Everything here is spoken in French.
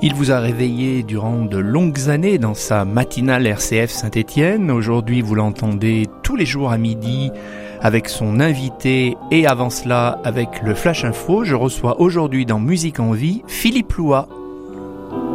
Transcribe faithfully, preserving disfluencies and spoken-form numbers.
Il vous a réveillé durant de longues années dans sa matinale R C F Saint-Étienne. Aujourd'hui, vous l'entendez tous les jours à midi avec son invité et avant cela avec le Flash Info. Je reçois aujourd'hui dans Musique en Vie Philippe Loua.